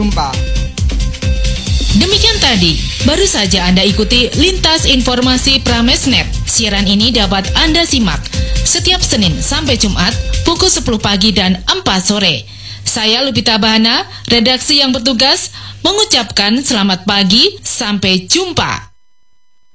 Jumpa. Demikian tadi, baru saja Anda ikuti Lintas Informasi Pramesnet. Siaran ini dapat Anda simak setiap Senin sampai Jumat pukul 10 pagi dan 4 sore. Saya Lupita Bahana, redaksi yang bertugas mengucapkan selamat pagi, sampai jumpa.